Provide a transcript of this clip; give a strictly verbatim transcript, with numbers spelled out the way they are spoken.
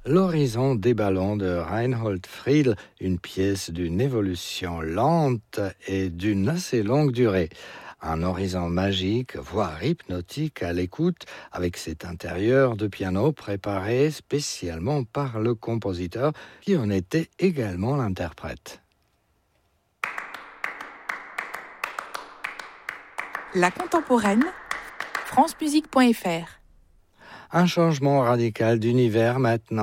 L'horizon déballant de Reinhold Friedl, une pièce d'une évolution lente et d'une assez longue durée. Un horizon magique, voire hypnotique à l'écoute, avec cet intérieur de piano préparé spécialement par le compositeur qui en était également l'interprète. La contemporaine, france musique point f r. Un changement radical d'univers maintenant.